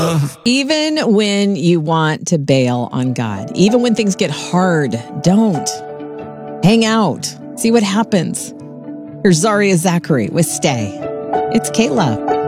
Even when you want to bail on God, even when things get hard, don't. Hang out. See what happens. Here's Zaria Zachary with Stay. It's Kayla.